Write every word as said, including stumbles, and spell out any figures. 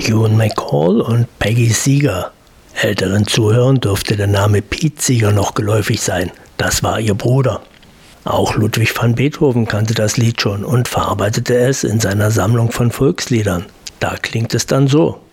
Ewan MacColl und Peggy Seeger. Älteren Zuhörern dürfte der Name Pete Seeger noch geläufig sein. Das war ihr Bruder. Auch Ludwig van Beethoven kannte das Lied schon und verarbeitete es in seiner Sammlung von Volksliedern. Da klingt es dann so.